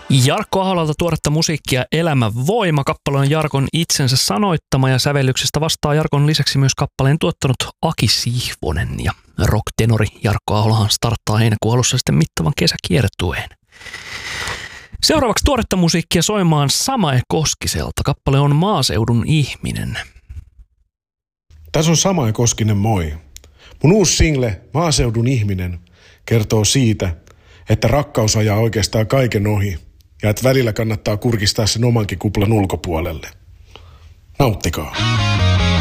Jarkko Aholalta tuoretta musiikkia Elämän voima. Kappale on Jarkon itsensä sanoittama ja sävellyksestä vastaa Jarkon lisäksi myös kappaleen tuottanut Aki Sihvonen. Ja rock-tenori Jarkko Aholahan starttaa heinäkuun alussa sitten mittavan kesäkiertueen. Seuraavaksi tuoretta musiikkia soimaan Samae Koskiselta. Kappale on Maaseudun ihminen. Tässä on Samae Koskinen, moi. Mun uusi single Maaseudun ihminen kertoo siitä, että rakkaus ajaa oikeastaan kaiken ohi ja että välillä kannattaa kurkistaa sen omankin kuplan ulkopuolelle. Nauttikaa.